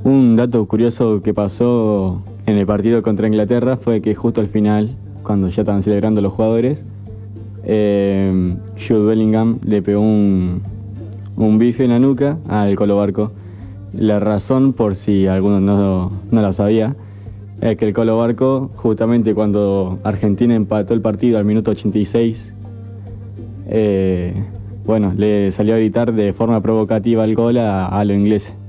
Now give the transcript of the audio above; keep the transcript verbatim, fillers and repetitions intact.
Un dato curioso que pasó en el partido contra Inglaterra fue que justo al final, cuando ya estaban celebrando los jugadores, eh, Jude Bellingham le pegó un, un bife en la nuca al Colo Barco. La razón, por si alguno no, no la sabía, es que el Colo Barco, justamente cuando Argentina empató el partido al minuto ochenta y seis, eh, bueno, le salió a gritar de forma provocativa el gol a, a los ingleses.